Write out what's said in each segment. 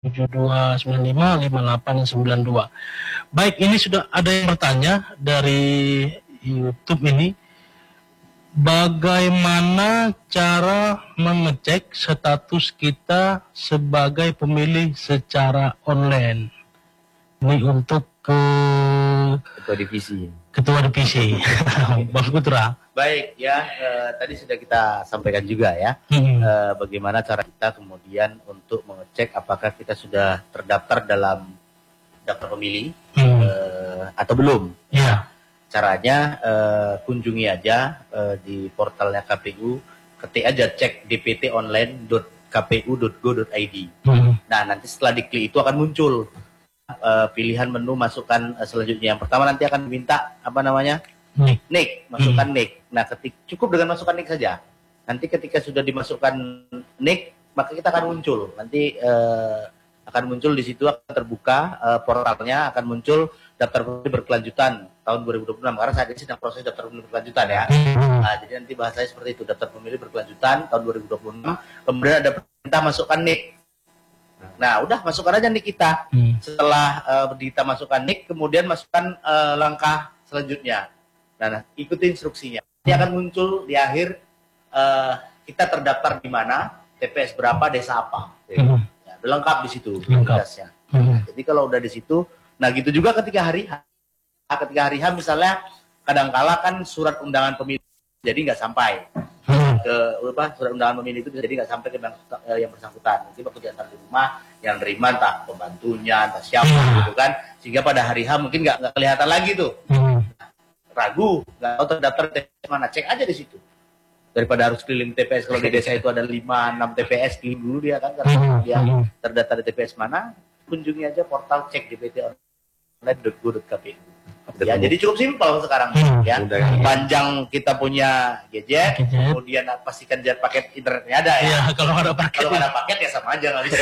72955892. Baik, ini sudah ada yang bertanya dari YouTube ini. Bagaimana cara mengecek status kita sebagai pemilih secara online? Ini untuk Ketua Divisi, Bang Putra. Baik ya, tadi sudah kita sampaikan juga ya, bagaimana cara kita kemudian untuk mengecek apakah kita sudah terdaftar dalam daftar pemilih atau belum. Ya. Caranya kunjungi aja di portalnya KPU, ketik aja cek dptonline.kpu.go.id. Nah, nanti setelah diklik itu akan muncul pilihan menu masukkan selanjutnya. Yang pertama nanti akan diminta NIK, masukkan NIK. Nah, cukup dengan masukkan NIK saja. Nanti ketika sudah dimasukkan NIK, maka kita akan muncul. Nanti akan muncul di situ, akan terbuka portalnya, akan muncul daftar pemilih berkelanjutan tahun 2026. Karena saat ini sedang proses daftar pemilih berkelanjutan ya. Nah, jadi nanti bahasanya seperti itu, daftar pemilih berkelanjutan tahun 2026. Kemudian ada perintah masukkan NIK. Nah, udah masukkan aja NIK kita. Setelah kita masukkan NIK, kemudian masukkan langkah selanjutnya. Nah, ikuti instruksinya. Ini akan muncul di akhir kita terdaftar di mana, TPS berapa, desa apa. Ya, udah lengkap di situ. Nah, jadi kalau udah di situ, nah gitu juga ketika hari H. Ketika hari H misalnya, kadangkala kan surat undangan pemilih jadi nggak sampai ke surat undangan pemilih itu jadi nggak sampai ke yang bersangkutan. Nanti waktu diantar di rumah, yang nerima entah pembantunya, entah siapa gitu kan, sehingga pada hari H mungkin nggak kelihatan lagi tuh. Ragu, nggak tahu terdaftar TPS mana, cek aja di situ. Daripada harus keliling TPS, kalau di desa itu ada 5-6 TPS, keliling dulu dia kan, karena dia terdaftar di TPS mana, kunjungi aja portal cek dptonline.go.kpu. Ya, jadi cukup simpel sekarang ya. Panjang kita punya gadget, kemudian pastikan paket internetnya ada ya. Kalau nggak ada paket ya sama aja nggak bisa.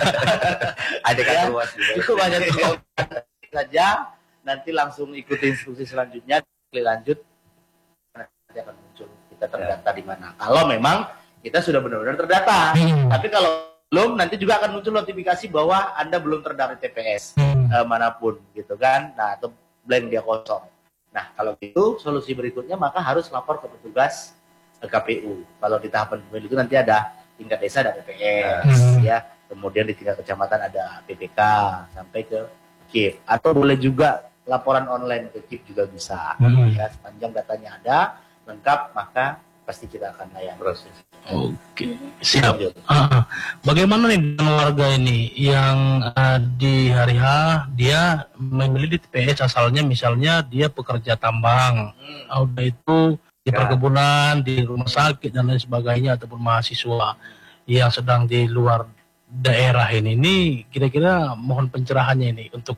Ada kan luas juga. Cukup hanya saja, nanti langsung ikuti instruksi selanjutnya, klik lanjut, nanti akan muncul kita terdaftar di mana. Kalau memang kita sudah benar-benar terdaftar, tapi kalau belum, nanti juga akan muncul notifikasi bahwa Anda belum terdaftar di TPS manapun gitu kan. Nah, atau blank, dia kosong. Nah, kalau gitu solusi berikutnya maka harus lapor ke petugas KPU. Kalau di tahapan pemilu itu nanti ada tingkat desa, ada PPS ya. Kemudian di tingkat kecamatan ada PPK sampai ke KIP. Atau boleh juga laporan online ke KIP juga bisa. Ya, sepanjang datanya ada lengkap, maka pasti kita akan layani proses. Oke, siap. Bagaimana nih dengan warga ini yang di hari H dia memilih di TPS, asalnya misalnya dia pekerja tambang, udah itu di perkebunan, di rumah sakit dan lain sebagainya, ataupun mahasiswa yang sedang di luar daerah ini kira-kira mohon pencerahannya ini untuk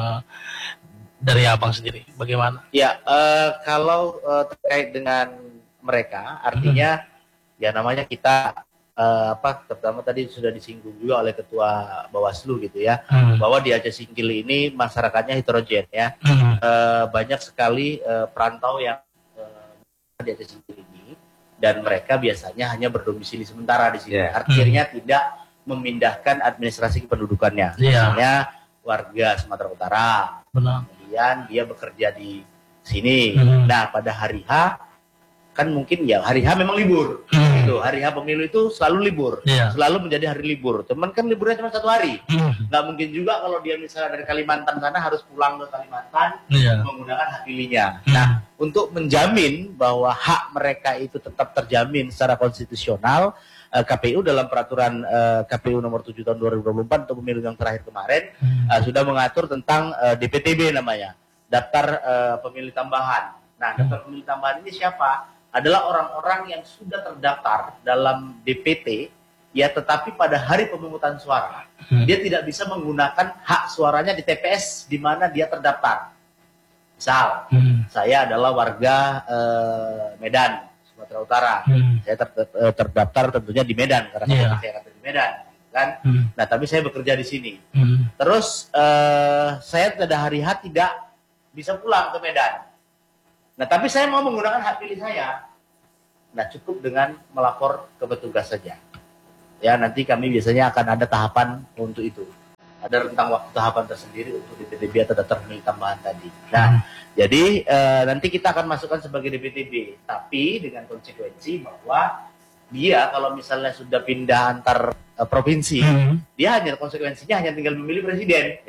dari abang sendiri, bagaimana? Ya, kalau terkait dengan mereka, artinya ya namanya kita terutama tadi sudah disinggung juga oleh Ketua Bawaslu gitu ya, bahwa di Aceh Singkil ini masyarakatnya heterogen ya, banyak sekali perantau yang di Aceh Singkil ini, dan mereka biasanya hanya berdomisili sementara di sini, artinya tidak memindahkan administrasi kependudukannya, misalnya warga Sumatera Utara, kemudian dia bekerja di sini, nah pada hari H kan mungkin ya hari H memang libur, gitu. Hari H pemilu itu selalu libur, selalu menjadi hari libur. Teman kan liburnya cuma 1 hari, nggak mungkin juga kalau dia misalnya dari Kalimantan sana harus pulang ke Kalimantan menggunakan hak pilihnya. Nah, untuk menjamin bahwa hak mereka itu tetap terjamin secara konstitusional, KPU dalam peraturan KPU nomor 7 tahun 2024 untuk pemilu yang terakhir kemarin sudah mengatur tentang DPTB namanya, daftar pemilih tambahan. Nah, daftar pemilih tambahan ini siapa? Adalah orang-orang yang sudah terdaftar dalam DPT, ya, tetapi pada hari pemungutan suara dia tidak bisa menggunakan hak suaranya di TPS di mana dia terdaftar. Misal, saya adalah warga Medan, Sumatera Utara, saya terdaftar tentunya di Medan karena saya kata di Medan, kan? Nah, tapi saya bekerja di sini. Terus saya pada hari H tidak bisa pulang ke Medan. Nah, tapi saya mau menggunakan hak pilih saya. Nah, cukup dengan melapor ke petugas saja. Ya, nanti kami biasanya akan ada tahapan untuk itu. ada rentang waktu tahapan tersendiri untuk DPTB atau daftar pemilih tambahan tadi. Nah, jadi nanti kita akan masukkan sebagai DPTB, tapi dengan konsekuensi bahwa dia kalau misalnya sudah pindah antar provinsi, dia hanya konsekuensinya hanya tinggal memilih presiden.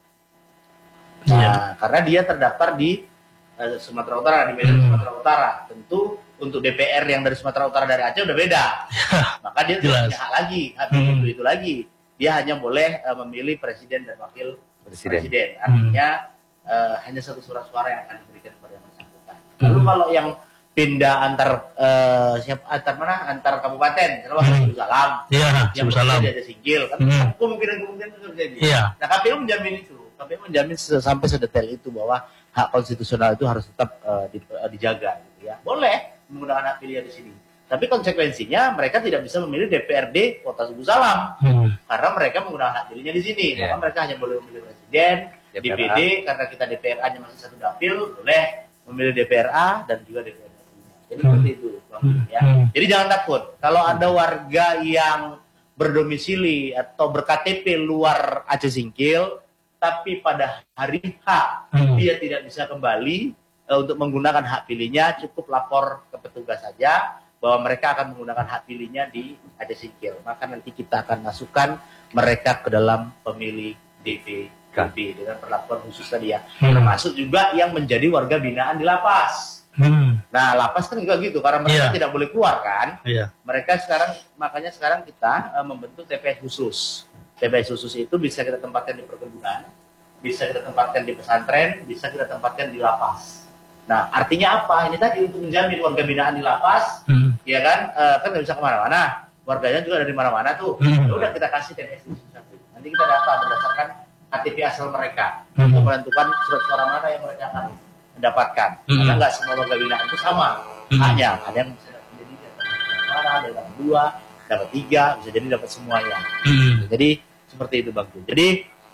Nah, karena dia terdaftar di Sumatera Utara, di Medan Sumatera Utara. Tentu untuk DPR yang dari Sumatera Utara dari Aceh udah beda. Maka dia tidak punya hak lagi, hak itu lagi. Dia hanya boleh memilih presiden dan wakil presiden. Artinya hanya satu surat suara yang akan diberikan kepada yang bersangkutan. Lalu kalau yang pindah antar kabupaten, kalau Sibu Salam, yang berbeda ada Singgil, kan kemungkinan itu terjadi. Nah, KPU menjamin itu. KPU menjamin sampai sedetail itu bahwa hak konstitusional itu harus tetap dijaga, gitu ya. Boleh menggunakan hak pilih di sini, tapi konsekuensinya mereka tidak bisa memilih DPRD Kota Sibu Salam karena mereka menggunakan hak pilihnya di sini. Maka mereka hanya boleh memilih presiden, DPD karena kita DPRA-nya masih satu dapil, boleh memilih DPRA dan juga DPRD. Jadi seperti itu, ya. Jadi jangan takut kalau ada warga yang berdomisili atau berKTP luar Aceh Singkil, tapi pada hari H dia tidak bisa kembali untuk menggunakan hak pilihnya, cukup lapor ke petugas saja bahwa mereka akan menggunakan hak pilihnya di Aceh Singkil. Maka nanti kita akan masukkan mereka ke dalam pemilih DPTB dengan perlakuan khusus tadi ya. Termasuk juga yang menjadi warga binaan di lapas. Nah, lapas kan juga gitu, karena mereka tidak boleh keluar kan. Mereka makanya sekarang kita membentuk TPS khusus. TPS khusus itu bisa kita tempatkan di perkebunan, bisa kita tempatkan di pesantren, bisa kita tempatkan di lapas. Nah, artinya apa? Ini tadi untuk menjamin warga binaan di lapas, ya kan, kan nggak bisa kemana-mana. Warganya juga dari mana-mana tuh. Ya udah kita kasih TPS khusus satu. Nanti kita data berdasarkan KTP asal mereka untuk menentukan surat suara mana yang mereka akan mendapatkan. Karena nggak semua warga binaan itu sama haknya. Ada yang bisa jadi dapat 2, dapat 3, bisa jadi dapat semuanya. Jadi seperti itu Bang. Jadi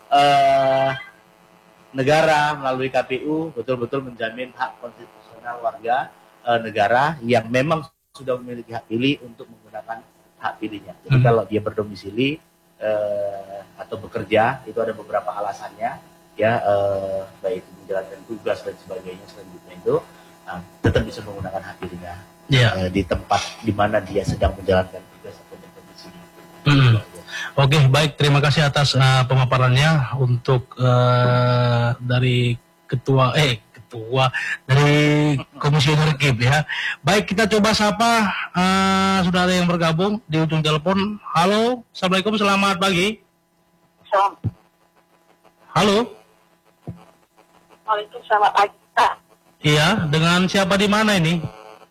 negara melalui KPU betul-betul menjamin hak konstitusional warga negara yang memang sudah memiliki hak pilih untuk menggunakan hak pilihnya. Jadi kalau dia berdomisili atau bekerja, itu ada beberapa alasannya, ya, baik itu menjalankan tugas dan sebagainya selanjutnya itu tetap bisa menggunakan hak pilihnya di tempat di mana dia sedang menjalankan tugas atau berdomisili. Oke, baik, terima kasih atas pemaparannya untuk dari ketua dari Komisioner KIP ya. Baik, kita coba sapa, sudah ada yang bergabung di ujung telepon. Halo, Assalamualaikum, selamat pagi. Halo. Waalaikumsalam, selamat pagi. Iya, dengan siapa di mana ini?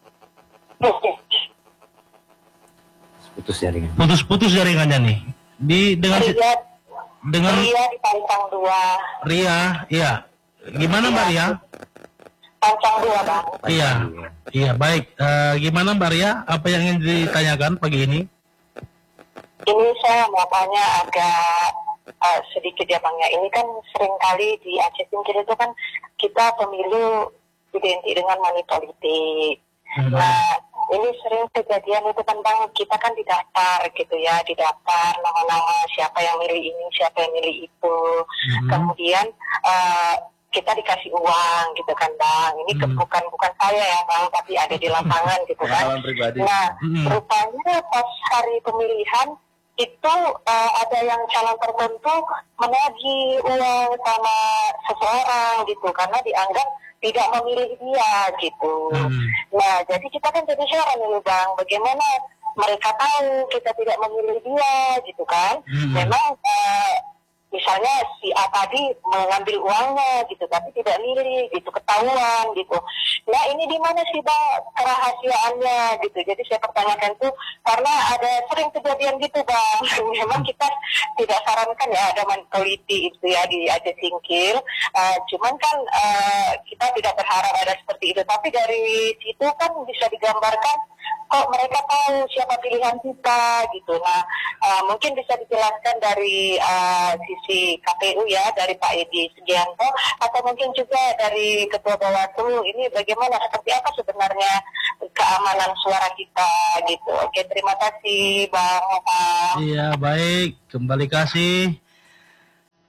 Putus jaringannya nih. Dengan Ria di Pancang 2. Ria, iya. Gimana Mbak Ria? Pancang 2, Bang. Iya, baik. Gimana Mbak Ria? Apa yang ingin ditanyakan pagi ini? Ini saya mau tanya agak sedikit ya Bang ya. Ini kan seringkali di Aceh Singkil itu kan kita pemilu identik dengan money politik. Nah, ini sering kejadian itu kan Bang, kita kan didaftar gitu ya, didaftar nama-nama siapa yang milih ini, siapa yang milih itu. Kemudian kita dikasih uang gitu kan Bang. Ini bukan saya ya Bang, tapi ada di lapangan gitu kan. Nah, rupanya pas hari pemilihan itu ada yang calon tertentu menagih uang sama seseorang gitu karena dianggap tidak memilih dia gitu. Nah, jadi kita kan jadi heran ini Bang, bagaimana mereka tahu kita tidak memilih dia gitu kan. Memang misalnya si A tadi mengambil uangnya gitu, tapi tidak milih gitu, ketahuan gitu. Nah, ini di mana sih Bang kerahasiaannya gitu. Jadi saya pertanyakan tuh karena ada sering kejadian gitu Bang. Memang kita tidak sarankan ya ada politik itu ya di Aceh Singkil. Cuman kan kita tidak berharap ada seperti itu. Tapi dari situ kan bisa digambarkan kok mereka tahu siapa pilihan kita gitu. Nah, mungkin bisa dijelaskan dari sisi KPU ya, dari Pak Edi Sugianto, atau mungkin juga dari Ketua Bawaslu, ini bagaimana, seperti apa sebenarnya keamanan suara kita gitu. Oke, terima kasih Bang. Iya, baik, kembali kasih.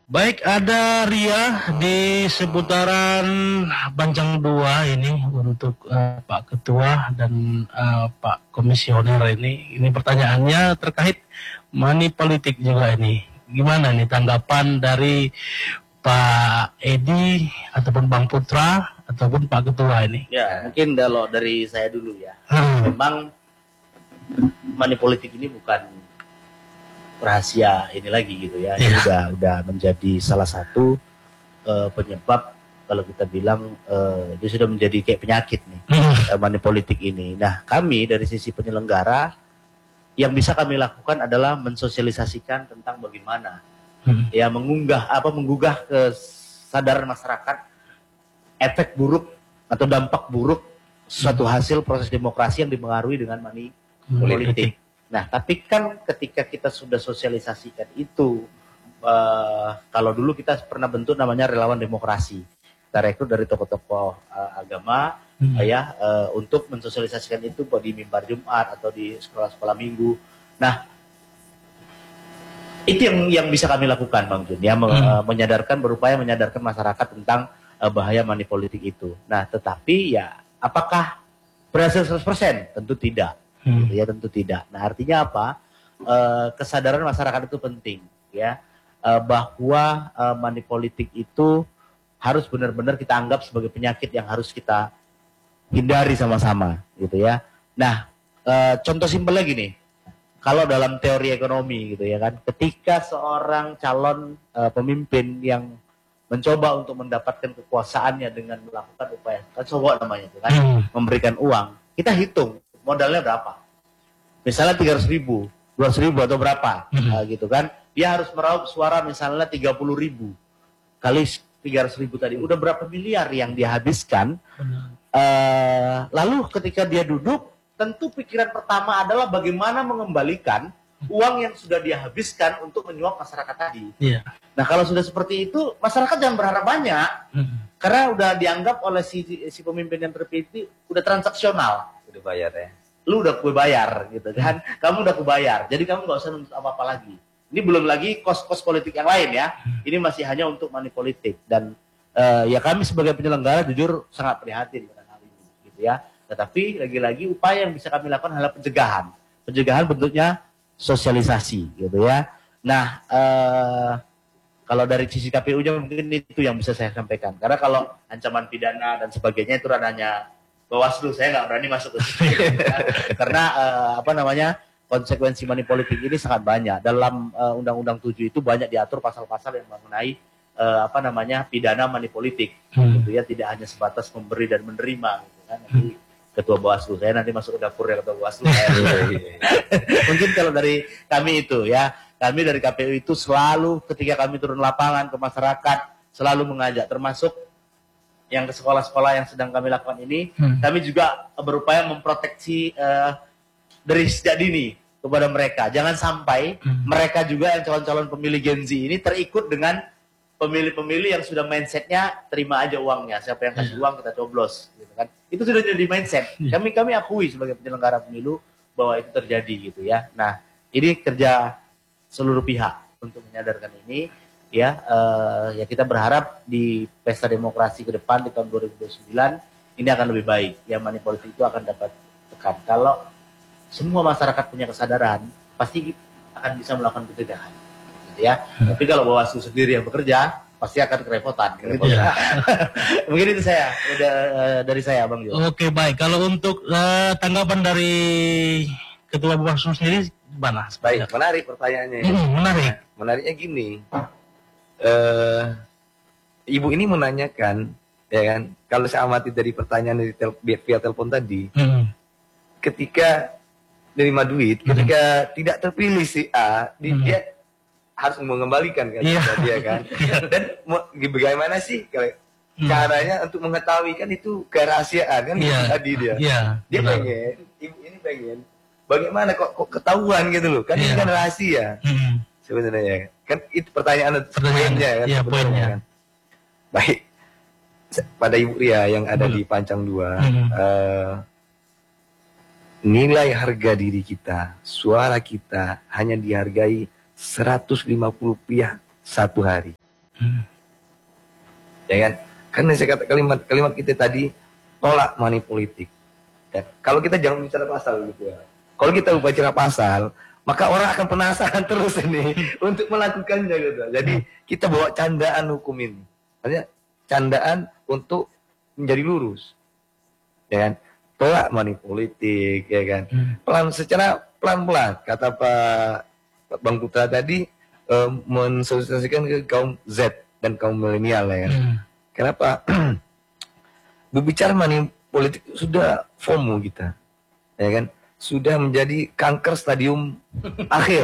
Baik, ada Ria di seputaran Banjang 2 ini untuk Pak Ketua dan Pak Komisioner ini. Ini pertanyaannya terkait money politik juga ini. Gimana nih tanggapan dari Pak Edi ataupun Bang Putra ataupun Pak Ketua ini? Ya, mungkin kalau dari saya dulu ya. Memang money politik ini bukan rahasia ini lagi gitu ya. Ini udah menjadi salah satu penyebab kalau kita bilang dia sudah menjadi kayak penyakit nih money politik ini. Nah, kami dari sisi penyelenggara yang bisa kami lakukan adalah mensosialisasikan tentang bagaimana ya menggugah kesadaran masyarakat efek buruk atau dampak buruk suatu hasil proses demokrasi yang dipengaruhi dengan money politik. Nah, tapi kan ketika kita sudah sosialisasikan itu, kalau dulu kita pernah bentuk namanya relawan demokrasi. Kita rekrut dari tokoh-tokoh agama, untuk mensosialisasikan itu di mimbar Jumat atau di sekolah-sekolah minggu. Nah, itu yang bisa kami lakukan, Bang Jun, ya, berupaya menyadarkan masyarakat tentang bahaya money politik itu. Nah, tetapi ya, apakah berhasil 100%? Tentu tidak. Gitu ya, tentu tidak. Nah, artinya apa? Kesadaran masyarakat itu penting, ya, bahwa money politik itu harus benar-benar kita anggap sebagai penyakit yang harus kita hindari sama-sama, gitu ya. Nah, contoh simpel lagi nih, kalau dalam teori ekonomi, gitu ya kan, ketika seorang calon pemimpin yang mencoba untuk mendapatkan kekuasaannya dengan melakukan upaya, kan coba namanya, gitu kan, memberikan uang, kita hitung modalnya berapa? Misalnya 300.000, 200.000 atau berapa, gitu kan? Dia harus meraup suara misalnya 30.000 kali 300.000 tadi, udah berapa miliar yang dia habiskan? Lalu ketika dia duduk, tentu pikiran pertama adalah bagaimana mengembalikan uang yang sudah dia habiskan untuk menyuap masyarakat tadi. Nah, kalau sudah seperti itu, masyarakat jangan berharap banyak, karena udah dianggap oleh si pemimpin yang terpilih udah transaksional. Udah bayar ya. Lu udah gue bayar gitu kan, kamu udah gue bayar, jadi kamu nggak usah nuntut apa-apa lagi. Ini belum lagi kos-kos politik yang lain ya, ini masih hanya untuk money politik. Dan ya kami sebagai penyelenggara jujur sangat prihatin dengan hal ini gitu ya. Tetapi lagi-lagi upaya yang bisa kami lakukan adalah pencegahan bentuknya sosialisasi gitu ya. Nah, kalau dari sisi KPU-nya mungkin itu yang bisa saya sampaikan, karena kalau ancaman pidana dan sebagainya itu ranahnya Bawaslu, saya nggak berani masuk ke situ. Karena konsekuensi money politik ini sangat banyak. Dalam Undang-Undang 7 itu banyak diatur pasal-pasal yang mengenai pidana money politik. Gitu ya, tidak hanya sebatas memberi dan menerima gitu kan. Nanti Ketua Bawaslu, saya nanti masuk ke dapur ya Ketua Bawaslu. Mungkin kalau dari kami itu ya, kami dari KPU itu selalu ketika kami turun lapangan ke masyarakat selalu mengajak, termasuk yang ke sekolah-sekolah yang sedang kami lakukan ini, kami juga berupaya memproteksi dari sejak dini kepada mereka. Jangan sampai mereka juga yang calon-calon pemilih Gen Z ini terikut dengan pemilih-pemilih yang sudah mindsetnya terima aja uangnya, siapa yang kasih uang kita coblos, gitu kan. Itu sudah jadi mindset. Kami akui sebagai penyelenggara pemilu bahwa itu terjadi gitu ya. Nah, ini kerja seluruh pihak untuk menyadarkan ini. Ya kita berharap di pesta demokrasi ke depan di tahun 2029 ini akan lebih baik. Ya, money politik itu akan dapat tekan. Kalau semua masyarakat punya kesadaran, pasti akan bisa melakukan pencegahan. Gitu ya. Tapi kalau Bawaslu sendiri yang bekerja, pasti akan kerepotan. Gitu ya. Mungkin itu dari saya, Bang Jo. Oke, baik. Kalau untuk tanggapan dari Ketua Bawaslu sendiri gimana? Baik, menarik pertanyaannya. Menarik. Menariknya gini. Ibu ini menanyakan, ya kan, kalau saya amati dari pertanyaan dari via telepon tadi, ketika menerima duit, ketika tidak terpilih si A, dia harus mengembalikan kan, dia kan. Dan bagaimana sih caranya untuk mengetahui, kan itu kerahasiaan kan, tadi dia. Dia pengen, ibu ini pengen, bagaimana kok ketahuan gitu loh, kan ini kan rahasia. Sebenarnya kan itu pertanyaannya kan, poinnya kan. Baik, pada Ibu Ria yang ada di Pancang 2, nilai harga diri kita, suara kita hanya dihargai 150 rupiah satu hari. Ya kan? Karena saya kata kalimat kita tadi, tolak money politik. Ya, kalau kita jangan bicara pasal gitu ya. Kalau kita bicara pasal, maka orang akan penasaran terus ini untuk melakukannya gitu. Jadi kita bawa candaan hukum ini. Artinya candaan untuk menjadi lurus. Ya kan? Tolak money politik, ya kan? Secara pelan-pelan, kata Pak Bang Putra tadi, mensosialisasikan ke kaum Z dan kaum milenial, ya kan? Kenapa? Berbicara money politik sudah FOMO kita, ya kan? Sudah menjadi kanker stadium akhir.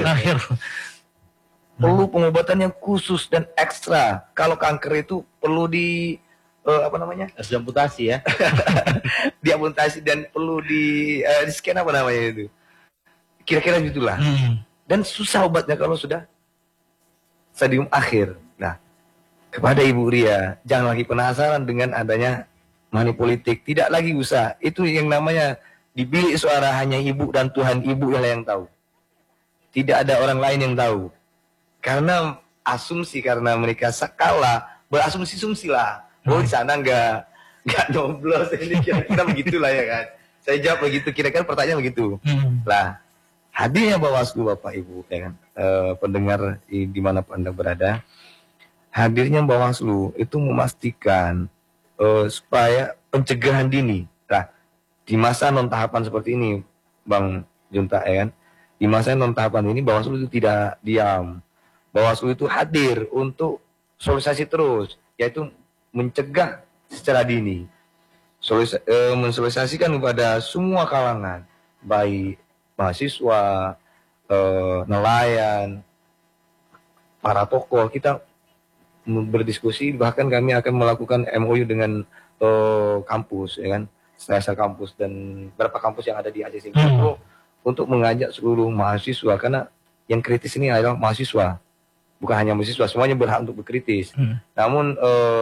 Perlu pengobatan yang khusus dan ekstra. Kalau kanker itu perlu di harus diamputasi ya. Diamputasi dan perlu di scan apa namanya itu. Kira-kira gitulah. Dan susah obatnya kalau sudah stadium akhir. Nah, kepada Ibu Ria, jangan lagi penasaran dengan adanya money politik. Tidak lagi usah. Itu yang namanya di bilik suara hanya Ibu dan Tuhan Ibu yang tahu. Tidak ada orang lain yang tahu. Karena asumsi, karena mereka kalah, berasumsi-sumsi lah. Oh di sana nggak nyoblos ini, kira-kira begitulah ya kan. Saya jawab begitu, kira-kira pertanyaan begitu. Lah, hadirnya Bawaslu Bapak Ibu, ya kan, pendengar di mana Anda berada, hadirnya Bawaslu itu memastikan supaya pencegahan dini. Nah, di masa non tahapan seperti ini, Bang Junta, ya kan, di masa non tahapan ini Bawaslu itu tidak diam. Bawaslu itu hadir untuk sosialisasi terus, yaitu mencegah secara dini, mensosialisasikan kepada semua kalangan, baik mahasiswa, nelayan, para tokoh. Kita berdiskusi, bahkan kami akan melakukan MOU dengan kampus, ya kan, selasa kampus dan beberapa kampus yang ada di Aceh Singkil untuk mengajak seluruh mahasiswa, karena yang kritis ini adalah mahasiswa. Bukan hanya mahasiswa, semuanya berhak untuk berkritis. Namun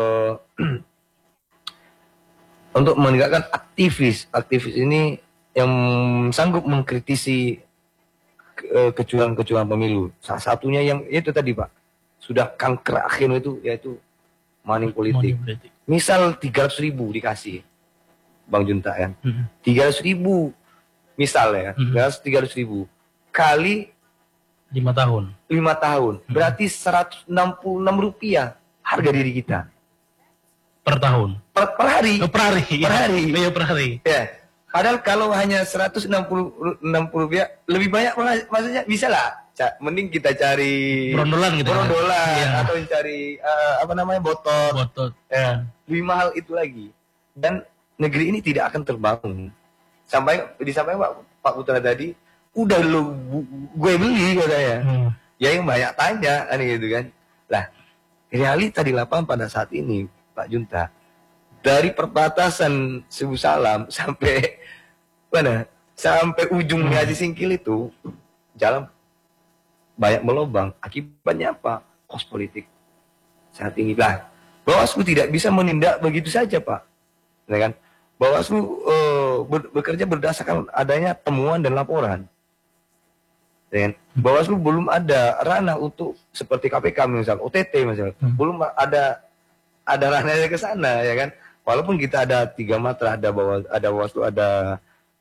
untuk menegakkan aktivis ini yang sanggup mengkritisi kecurangan pemilu. Salah satunya yang itu tadi Pak, sudah kanker akhir itu, yaitu money politik. Misal 300.000 dikasih, Bang Junta kan, 300.000 misal ya, 300.000 kali 5 tahun. 5 tahun. Berarti Rp166 harga diri kita. Per tahun. Per hari. Per hari. Per hari. Iya, per hari. Ya. Padahal kalau hanya Rp160 lebih banyak, maksudnya bisa lah. Mending kita cari berondolan gitu. Berondolan ya. Atau cari botot. Ya. Lebih mahal itu lagi. Dan negeri ini tidak akan terbangun. Disampaikan Pak Putra tadi, udah gue beli katanya. Ya yang banyak tanya kan gitu kan. Lah, realita di lapangan pada saat ini Pak Junta, dari perbatasan Sebu Salam sampai mana? Sampai ujung Aceh Singkil itu jalan banyak melobang. Akibatnya apa? Kos politik saat ini lah. Bawaslu tidak bisa menindak begitu saja Pak. Ya kan? Bawaslu bekerja berdasarkan adanya temuan dan laporan. Bawaslu belum ada ranah untuk seperti KPK misal, OTT misal, belum ada ranahnya ke sana, ya kan. Walaupun kita ada 3 matra, ada Bawaslu, ada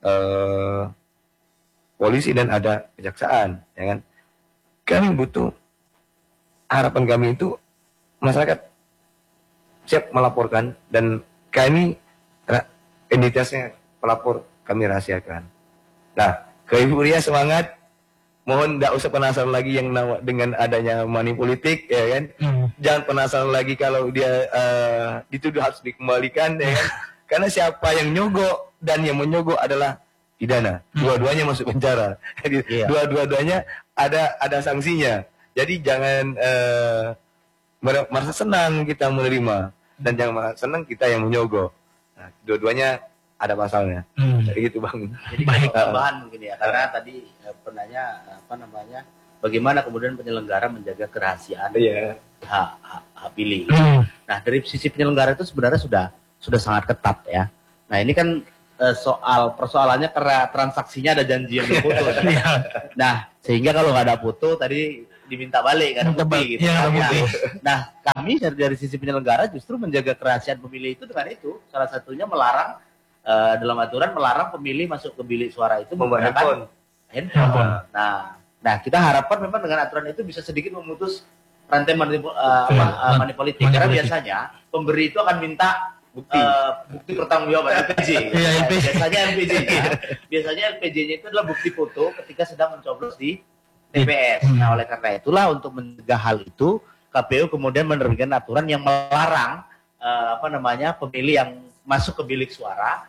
polisi dan ada kejaksaan, ya kan. Kami butuh, harapan kami itu masyarakat siap melaporkan dan kami identitasnya pelapor kami rahasiakan. Nah, ke Ibu Ria semangat. Mohon tidak usah penasaran lagi yang dengan adanya money politik, ya kan. Jangan penasaran lagi kalau dia dituduh harus dikembalikan, ya kan. Karena siapa yang nyogok dan yang menyogok adalah pidana. Dua-duanya masuk penjara. Jadi dua-duanya ada sanksinya. Jadi jangan merasa senang kita menerima dan jangan merasa senang kita yang menyogok. Nah, dua-duanya ada pasalnya. Jadi gitu Bang. Jadi tambahan mungkin ya, karena tadi penanya bagaimana kemudian penyelenggara menjaga kerahasiaan hak pilih. Nah, dari sisi penyelenggara itu sebenarnya sudah sangat ketat ya. Nah, ini kan persoalannya karena transaksinya ada janji yang diputus. Nah, sehingga kalau nggak ada foto tadi diminta balik kan Minta bukti balik, gitu. iya, kan, bukti. Nah, kami dari sisi penyelenggara justru menjaga kerahasiaan pemilih itu dengan itu. Salah satunya melarang dalam aturan melarang pemilih masuk ke bilik suara itu Membawa menggunakan Handphone. Nah, kita harapkan memang dengan aturan itu bisa sedikit memutus rantai money politik. Karena biasanya pemberi itu akan minta bukti pertanggungjawaban LPG. Iya, LPG. Biasanya LPG-nya, LPG-nya itu adalah bukti foto ketika sedang mencoblos di TPS. Nah, oleh karena itulah untuk mencegah hal itu, KPU kemudian menerbitkan aturan yang melarang pemilih yang masuk ke bilik suara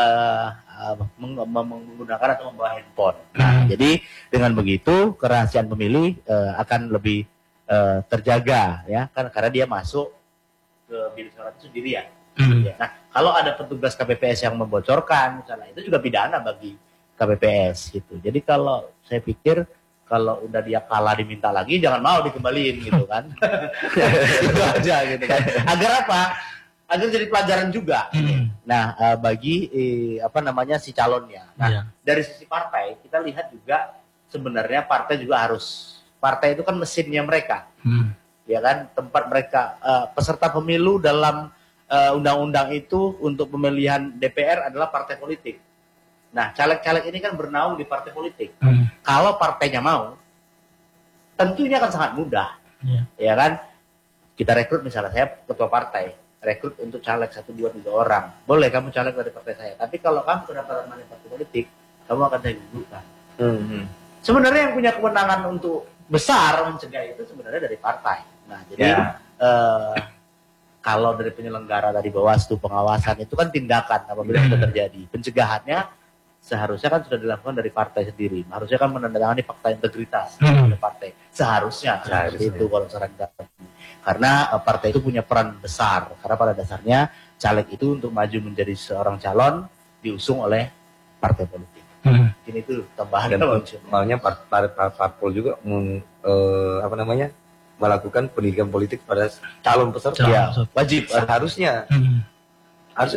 menggunakan atau membawa handphone. Nah, jadi dengan begitu kerahasiaan pemilih akan lebih terjaga ya, karena dia masuk ke bilik suara itu sendirian. Ya. Nah, kalau ada petugas KPPS yang membocorkan, misalnya itu juga pidana bagi KPPS gitu. Jadi kalau saya pikir kalau udah dia kalah diminta lagi, jangan mau dikembaliin gitu kan. Itu aja gitu kan. Agar apa? Agar jadi pelajaran juga. Nah, bagi si calonnya. Nah, dari sisi partai kita lihat juga sebenarnya partai itu kan mesinnya mereka. Ya kan, tempat mereka peserta pemilu dalam undang-undang itu untuk pemilihan DPR adalah partai politik. Nah, caleg-caleg ini kan bernaung di partai politik. Kalau partainya mau, tentunya akan sangat mudah. Ya kan? Kita rekrut misalnya, saya ketua partai, rekrut untuk caleg 1, 2, 3 orang. Boleh kamu caleg dari partai saya. Tapi kalau kamu kedapatan dari partai politik, kamu akan saya gugurkan. Sebenarnya yang punya kewenangan untuk besar mencegah itu sebenarnya dari partai. Nah, jadi kalau dari penyelenggara dari Bawaslu pengawasan itu kan tindakan apabila sudah terjadi. Pencegahannya seharusnya kan sudah dilakukan dari partai sendiri. Harusnya kan menandatangani fakta integritas dari partai. Seharusnya itu kalau saran kami. Karena partai itu punya peran besar. Karena pada dasarnya caleg itu untuk maju menjadi seorang calon diusung oleh partai politik. Mungkin itu tambahan. Makanya parpol juga melakukan pendidikan politik pada calon peserta. Ya, wajib seharusnya. Harus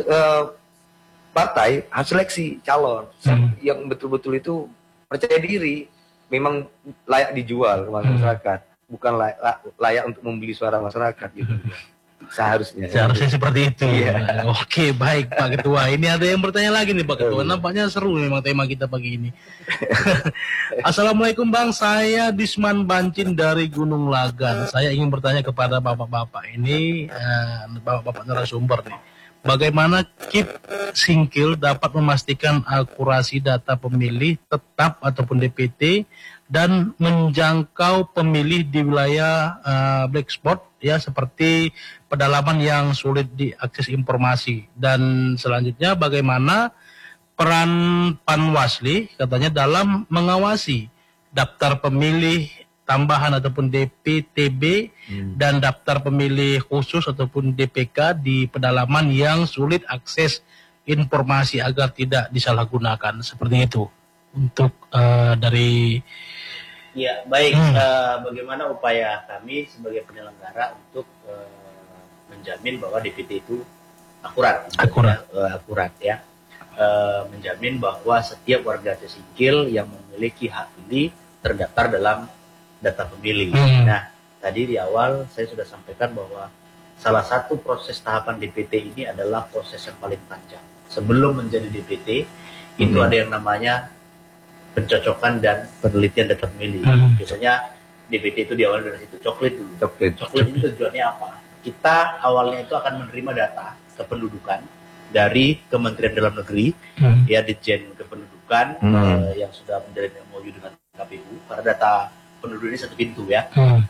partai harus seleksi calon yang betul-betul itu percaya diri, memang layak dijual ke masyarakat, bukan layak untuk membeli suara masyarakat gitu. Seharusnya seperti itu. Iya. Oke, baik Pak Ketua. Ini ada yang bertanya lagi nih Pak Ketua. Nampaknya seru memang tema kita pagi ini. Assalamualaikum Bang, saya Disman Bancin dari Gunung Lagan. Saya ingin bertanya kepada bapak-bapak ini, bapak-bapak narasumber nih. Bagaimana KIP Singkil dapat memastikan akurasi data pemilih tetap ataupun DPT dan menjangkau pemilih di wilayah black spot ya, seperti pedalaman yang sulit diakses informasi. Dan selanjutnya bagaimana peran Panwasli katanya dalam mengawasi daftar pemilih tambahan ataupun DPTB dan daftar pemilih khusus ataupun DPK di pedalaman yang sulit akses informasi agar tidak disalahgunakan, seperti itu. Untuk dari baik, bagaimana upaya kami sebagai penyelenggara untuk menjamin bahwa DPT itu akurat ya, menjamin bahwa setiap warga Aceh Singkil yang memiliki hak pilih terdaftar dalam data pemilih. Nah, tadi di awal saya sudah sampaikan bahwa salah satu proses tahapan DPT ini adalah proses yang paling panjang. Sebelum menjadi DPT, itu ada yang namanya pencocokan dan penelitian data pemilih. Biasanya DPT itu diawali dari situ, coklit dulu. Coklit itu tujuannya apa? Kita awalnya itu akan menerima data kependudukan dari Kementerian Dalam Negeri, ya Ditjen Kependudukan yang sudah menjalin MOU dengan KPU. Karena data penduduk ini satu pintu ya.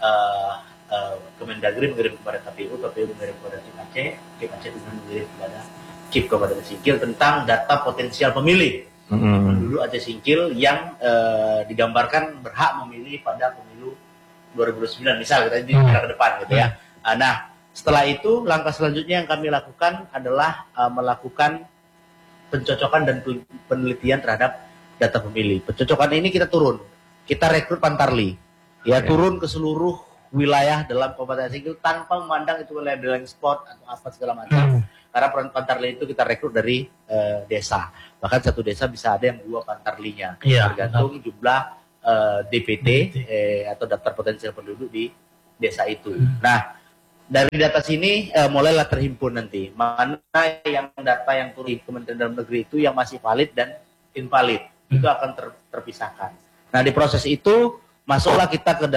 Kemendagri mengirim kepada KPU mengirim kepada KIP Aceh kemudian mengirim kepada KIP Kabupaten Singkil tentang data potensial pemilih. Penduduk Aceh Singkil yang digambarkan berhak memilih pada pemilu 2009 misal kita di ke depan gitu ya. Nah, setelah itu langkah selanjutnya yang kami lakukan adalah melakukan pencocokan dan penelitian terhadap data pemilih. Pencocokan ini kita rekrut Pantarli, turun ke seluruh wilayah dalam Kabupaten Singkil tanpa memandang itu wilayah blank spot atau apa segala macam. Karena Pantarli itu kita rekrut dari desa. Bahkan satu desa bisa ada yang 2 Pantarlinya. Tergantung jumlah DPT atau daftar potensial penduduk di desa itu. Nah, dari data sini mulailah terhimpun nanti mana yang data yang turun di Kementerian Dalam Negeri itu yang masih valid dan invalid. Itu akan terpisahkan. Nah, di proses itu masuklah kita ke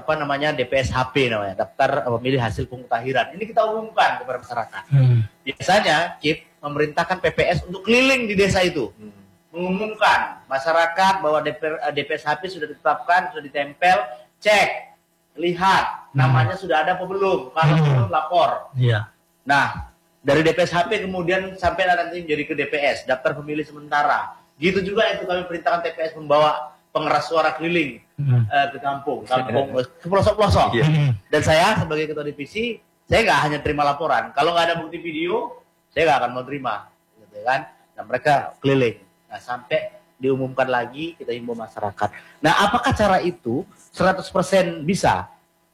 DPSHP namanya, daftar pemilih hasil pemutahiran. Ini kita umumkan kepada masyarakat. Biasanya Cip memerintahkan PPS untuk keliling di desa itu, mengumumkan masyarakat bahwa DPSHP sudah ditetapkan, sudah ditempel, cek, lihat namanya sudah ada apa belum, kalau belum lapor. Nah, dari DPSHP kemudian sampai nanti jadi ke DPS, daftar pemilih sementara. Gitu juga itu kami perintahkan TPS membawa pengeras suara keliling ke kampung, ke pelosok-pelosok. Dan saya sebagai ketua divisi, saya nggak hanya terima laporan. Kalau nggak ada bukti video, saya nggak akan mau terima, gitu kan? Nah, mereka keliling. Nah, sampai diumumkan lagi, kita himbau masyarakat. Nah, apakah cara itu 100% bisa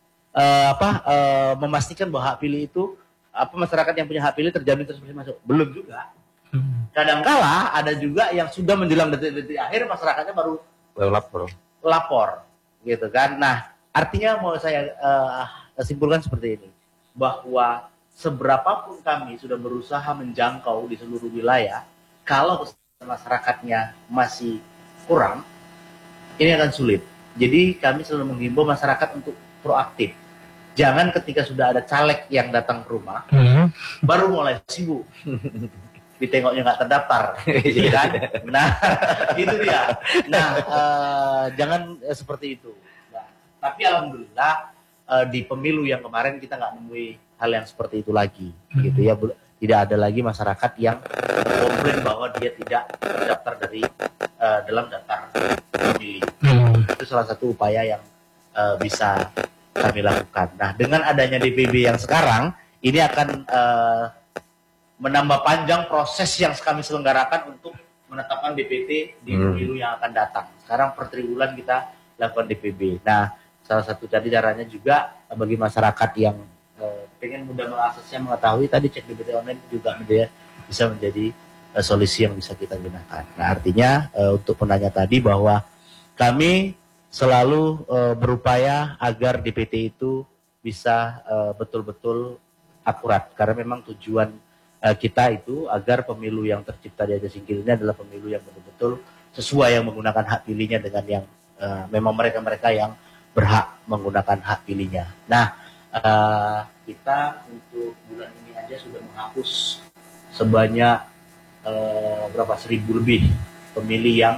memastikan bahwa hak pilih itu masyarakat yang punya hak pilih terjamin terus masuk? Belum juga. Kadangkala ada juga yang sudah menjelang detik-detik akhir masyarakatnya baru lapor, gitu kan? Nah, artinya mau saya simpulkan seperti ini, bahwa seberapapun kami sudah berusaha menjangkau di seluruh wilayah, kalau masyarakatnya masih kurang, ini akan sulit. Jadi kami selalu menghimbau masyarakat untuk proaktif. Jangan ketika sudah ada caleg yang datang ke rumah, baru mulai sibuk. Ditengoknya nggak terdaftar, gitu kan? Nah, itu dia. Nah, jangan seperti itu. Nah, tapi alhamdulillah di pemilu yang kemarin kita nggak menemui hal yang seperti itu lagi, gitu ya. Tidak ada lagi masyarakat yang komplain bahwa dia tidak terdaftar dari dalam daftar pemilih. Itu salah satu upaya yang bisa kami lakukan. Nah, dengan adanya DPB yang sekarang, ini akan menambah panjang proses yang kami selenggarakan untuk menetapkan DPT di pemilu yang akan datang. Sekarang per triwulan kita lakukan DPB. Nah, salah satu tadi caranya juga bagi masyarakat yang pengen mudah mengaksesnya, mengetahui, tadi cek DPT online juga bisa menjadi solusi yang bisa kita gunakan. Nah, artinya untuk penanya tadi bahwa kami selalu berupaya agar DPT itu bisa betul-betul akurat, karena memang tujuan kita itu agar pemilu yang tercipta di Aceh Singkil ini adalah pemilu yang betul-betul sesuai, yang menggunakan hak pilihnya dengan yang memang mereka-mereka yang berhak menggunakan hak pilihnya. Nah, kita untuk bulan ini aja sudah menghapus sebanyak 1.000 lebih pemilih yang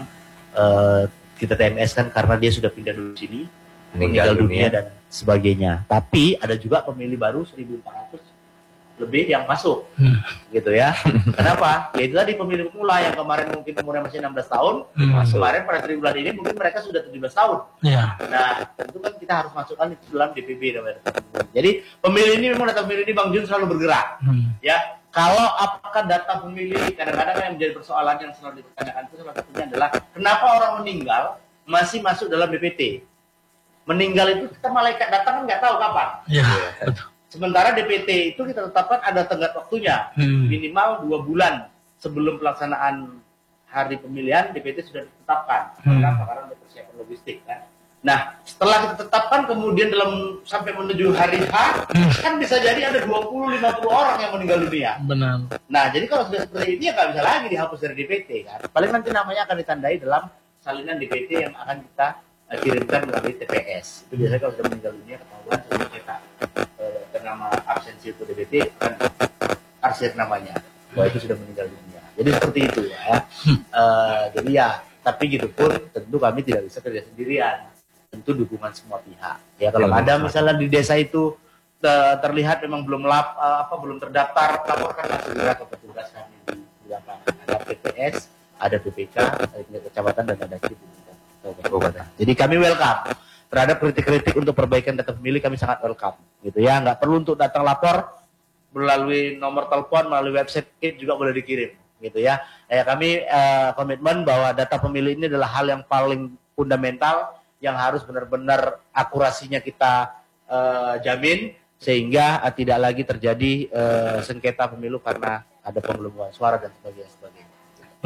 kita TMS kan karena dia sudah pindah dulu sini, meninggal dunia dan sebagainya. Tapi ada juga pemilih baru 1.400 lebih yang masuk, gitu ya. Kenapa? Ya itu tadi pemilih pemula yang kemarin mungkin umurnya masih 16 tahun, kemarin pada triwulan ini mungkin mereka sudah 17 tahun. Nah, tentu kan kita harus masukkan itu dalam DPB namanya. Jadi pemilih ini memang data pemilih ini Bang Jun selalu bergerak, ya. Kalau apakah data pemilih, kadang-kadang yang menjadi persoalan yang selalu dipertanyakan itu salah satunya adalah kenapa orang meninggal masih masuk dalam DPT? Meninggal itu kita malaikat datang kan nggak tahu kapan. Betul. Sementara DPT itu kita tetapkan ada tenggat waktunya, minimal 2 bulan sebelum pelaksanaan hari pemilihan DPT sudah ditetapkan. Kenapa? Karena ada persiapan logistik kan. Nah, setelah kita tetapkan kemudian sampai menuju hari H, kan bisa jadi ada 20-50 orang yang meninggal dunia. Benar. Nah, jadi kalau sudah seperti ini ya nggak bisa lagi dihapus dari DPT kan. Paling nanti namanya akan ditandai dalam salinan DPT yang akan kita kirimkan melalui TPS. Itu biasanya kalau sudah meninggal dunia ketahuan sudah cetak nama absensi itu DPT kan arsir namanya bahwa itu sudah meninggal dunia. Jadi seperti itu ya. Jadi ya, tapi gitu pun tentu kami tidak bisa kerja sendirian. Tentu dukungan semua pihak. Ya kalau ada misalnya di desa itu terlihat memang belum terdaftar, laporkanlah segera ke petugas kami di lapangan. Ada PPS, ada PPK, ada kecamatan dan ada kabupaten. Jadi kami welcome terhadap kritik-kritik untuk perbaikan data pemilih, kami sangat welcome, gitu ya. Nggak perlu untuk datang lapor, melalui nomor telepon, melalui website juga boleh dikirim, gitu ya. Kami komitmen bahwa data pemilih ini adalah hal yang paling fundamental, yang harus benar-benar akurasinya kita jamin, sehingga tidak lagi terjadi sengketa pemilu karena ada penggelembungan suara dan sebagainya. Baik,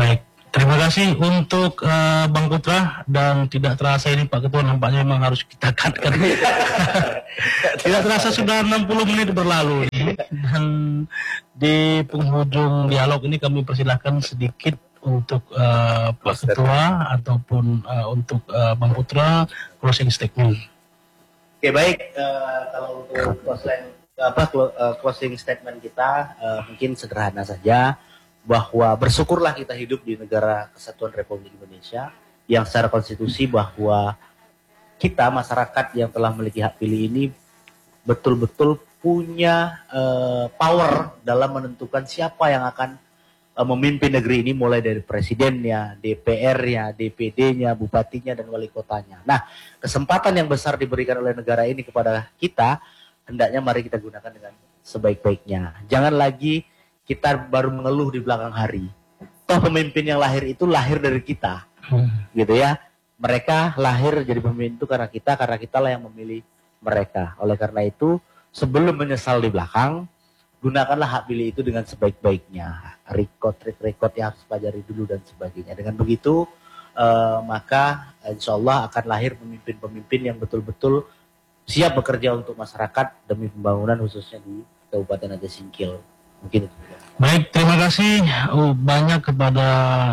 Terima kasih untuk Bang Putra, dan tidak terasa ini Pak Ketua nampaknya memang harus kita cut-kan. Tidak terasa sudah 60 menit berlalu nih. Dan di penghujung dialog ini kami persilahkan sedikit untuk Pak Ketua ataupun untuk Bang Putra closing statement. Oke, baik, kalau untuk closing statement kita mungkin sederhana saja, bahwa bersyukurlah kita hidup di negara kesatuan Republik Indonesia yang secara konstitusi bahwa kita masyarakat yang telah memiliki hak pilih ini betul-betul punya power dalam menentukan siapa yang akan memimpin negeri ini, mulai dari presidennya, DPR-nya, DPD-nya, bupatinya, dan wali kotanya. Nah, kesempatan yang besar diberikan oleh negara ini kepada kita, hendaknya mari kita gunakan dengan sebaik-baiknya. Jangan lagi kita baru mengeluh di belakang hari. Toh pemimpin yang lahir itu lahir dari kita, gitu ya. Mereka lahir jadi pemimpin itu karena kita lah yang memilih mereka. Oleh karena itu, sebelum menyesal di belakang, gunakanlah hak pilih itu dengan sebaik-baiknya. Record yang harus pelajari dulu dan sebagainya. Dengan begitu, maka insya Allah akan lahir pemimpin-pemimpin yang betul-betul siap bekerja untuk masyarakat demi pembangunan khususnya di Kabupaten Aceh Singkil. Mungkin itu. Baik, terima kasih banyak kepada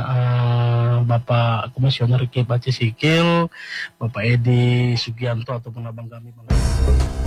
Bapak Komisioner KIP Aceh Singkil, Bapak Edi Sugianto ataupun abang kami.